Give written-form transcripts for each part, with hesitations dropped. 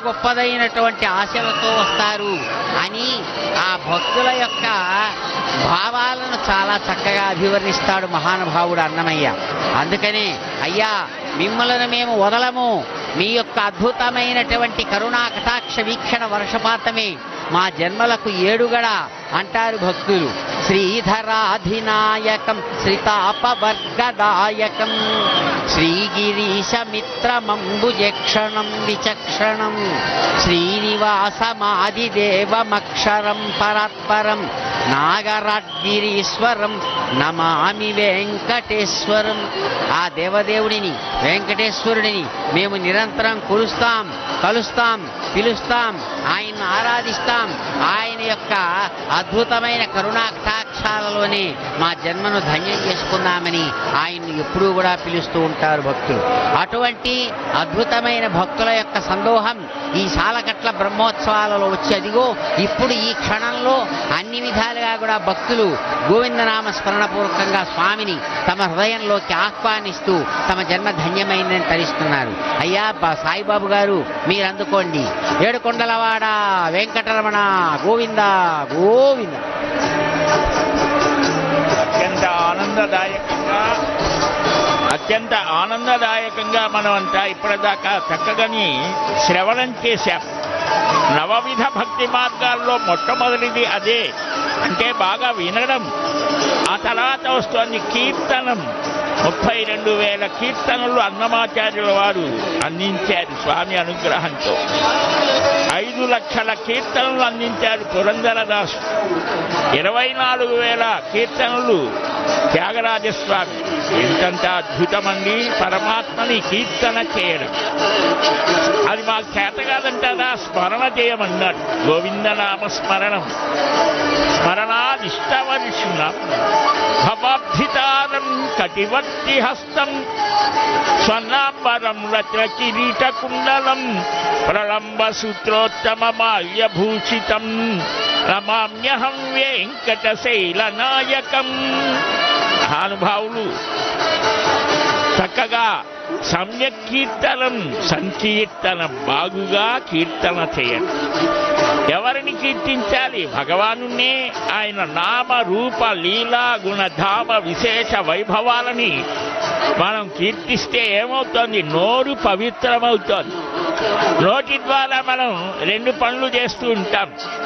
గొప్పదైనటువంటి ఆశలతో వస్తారు అని ఆ భక్తుల యొక్క భావాలను చాలా చక్కగా అభివర్ణిస్తాడు మహానుభావుడు అన్నమయ్య. అందుకనే అయ్యా మిమ్మలను మేము వదలము, మీ యొక్క అద్భుతమైనటువంటి కరుణా కటాక్ష వీక్షణ వర్షపాతమే మా జన్మలకు ఏడుగడ అంటారు భక్తులు. శ్రీధరాధినాయకం శ్రీతాపవర్గదాయకం శ్రీగిరీశమిత్రమంబుజక్షణం విచక్షణం శ్రీనివాసమాదిదేవమక్షరం పరాత్పరం నాగరాడ్గిరీశ్వరం నమామి వెంకటేశ్వరం. ఆ దేవదేవుడిని వెంకటేశ్వరుడిని మేము నిరంతరం కొలుస్తాం, కలుస్తాం, పిలుస్తాం, ఆయన్ను ఆరాధిస్తాం. ఆయన యొక్క అద్భుతమైన కరుణా కటాక్షాలలోనే మా జన్మను ధన్యం చేసుకుందామని ఆయన్ను ఎప్పుడూ కూడా పిలుస్తూ ఉంటారు భక్తులు. అటువంటి అద్భుతమైన భక్తుల యొక్క సందోహం ఈ సాలకట్ల బ్రహ్మోత్సవాలలో వచ్చి అదిగో ఇప్పుడు ఈ క్షణంలో అన్ని విధాలుగా కూడా భక్తులు గోవిందనామ స్మరణపూర్వకంగా స్వామిని తమ హృదయంలోకి ఆహ్వానిస్తూ తమ జన్మ ధన్యమైందని తరిస్తున్నారు. అయ్యా సాయిబాబు గారు మీరు అందుకోండి. ఏడుకొండలవాడ వెంకటరమణ గోవింద గోవింద. అత్యంత ఆనందదాయకంగా మనం అంతా ఇప్పటిదాకా చక్కగాని శ్రవణం చేశాం. నవవిధ భక్తి మార్గాల్లో మొట్టమొదటిది అదే, అంటే బాగా వినడం. ఆ తర్వాత వస్తుంది కీర్తనం. 32,000 కీర్తనలు అన్నమాచార్యుల వారు అందించారు స్వామి అనుగ్రహంతో. 5 లక్షల కీర్తనలు అందించారు పురంధరదాసు. 24,000 కీర్తనలు త్యాగరాజస్వామి. ఎంతంత అద్భుతమండి పరమాత్మని కీర్తన చేయడం. అది మాకు చేత కాదంటారా, స్మరణ చేయమన్నారు. గోవిందనామ స్మరణం స్మరణాదిష్టవర్షుణం భవాబ్ధితారం కటివర్తి హస్తం స్వర్ణాంబరం రత్న కిరీట కుండలం ప్రళంబ సూత్రోత్తమమాల్యభూషితం నమామ్యహం వెంకటశైలనాయకం. మహానుభావులు చక్కగా సమ్యక్ కీర్తనం సంకీర్తనం బాగుగా కీర్తన చేయండి. ఎవరిని కీర్తించాలి? భగవానునే. ఆయన నామ రూప లీలా గుణధామ విశేష వైభవాలని మనం కీర్తిస్తే ఏమవుతోంది? నోరు పవిత్రమవుతోంది. నోటి ద్వారా మనం 2 పనులు చేస్తూ ఉంటాం.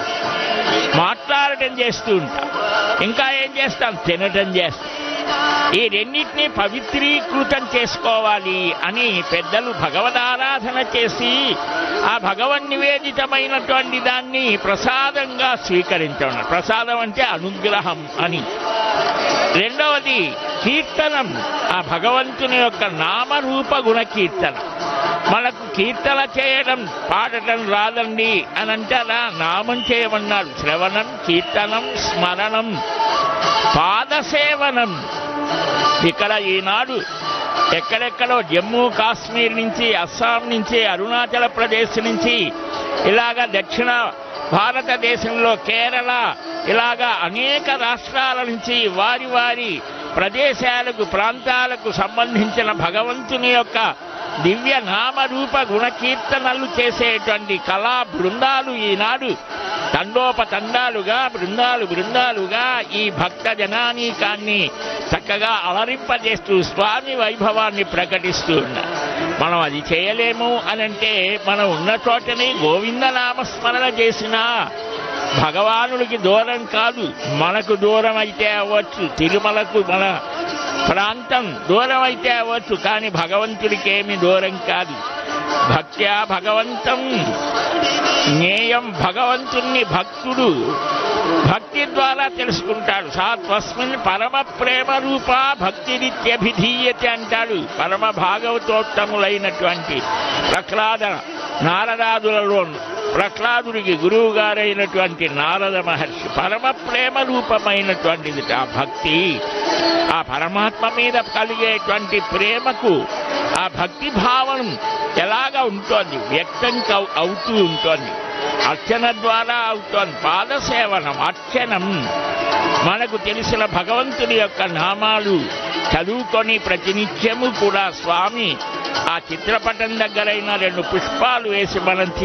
మాట్లాడటం చేస్తూ ఉంటాం, ఇంకా ఏం చేస్తాం? తినటం చేస్తాం. ఈ రెండింటినీ పవిత్రీకృతం చేసుకోవాలి అని పెద్దలు భగవదారాధన చేసి ఆ భగవన్ నివేదితమైనటువంటి దాన్ని ప్రసాదంగా స్వీకరించడం. ప్రసాదం అంటే అనుగ్రహం అని. రెండవది కీర్తనం, ఆ భగవంతుని యొక్క నామరూప గుణ కీర్తన. మనకు కీర్తన చేయడం పాడటం రాదండి అని అంటారా? నామం చేయమన్నాడు. శ్రవణం, కీర్తనం, స్మరణం, పాదసేవనం. ఇక్కడ ఈనాడు ఎక్కడెక్కడో జమ్మూ కాశ్మీర్ నుంచి, అస్సాం నుంచి, అరుణాచల ప్రదేశ్ నుంచి, ఇలాగా దక్షిణ భారతదేశంలో కేరళ, ఇలాగా అనేక రాష్ట్రాల నుంచి వారి వారి ప్రదేశాలకు ప్రాంతాలకు సంబంధించిన భగవంతుని యొక్క దివ్య నామరూప గుణకీర్తనలు చేసేటువంటి కళా బృందాలు ఈనాడు తండోపతండాలుగా బృందాలుగా ఈ భక్త జనానీకాన్ని చక్కగా అలరింపజేస్తూ స్వామి వైభవాన్ని ప్రకటిస్తూ ఉన్నారు. మనం అది చేయలేము అనంటే మనం ఉన్న చోటని గోవిందనామస్మరణ చేసినా భగవానుడికి దూరం కాదు, మనకు దూరం అయితే అవ్వచ్చు. తిరుమలకు మన ప్రాంతం దూరం అయితే అవ్వచ్చు, కానీ భగవంతుడికి ఏమి దూరం కాదు. భక్త్యా భగవంతం జ్ఞేయం. భగవంతుణ్ణి భక్తుడు భక్తి ద్వారా తెలుసుకుంటాడు. సాత్వస్మిన్ పరమ ప్రేమ రూపా భక్తిరిత్యభిధీయతే అంటాడు పరమ భాగవతోత్తములైనటువంటి ప్రహ్లాద నారదాదులలో ప్రహ్లాదుడికి గురువు గారైనటువంటి నారద మహర్షి. పరమ ప్రేమ రూపమైనటువంటిది ఆ భక్తి. ఆ పరమాత్మ మీద కలిగేటువంటి ప్రేమకు ఆ భక్తి భావం ఎలాగా ఉంటోంది? వ్యక్తం అవుతూ ఉంటుంది. అర్చన ద్వారా అవుతోంది. పాదసేవనం, అర్చనం. మనకు తెలిసిన భగవంతుని యొక్క నామాలు చదువుకొని ప్రతినిత్యము కూడా స్వామి ఆ చిత్రపటం దగ్గరైన 2 పుష్పాలు వేసి మనం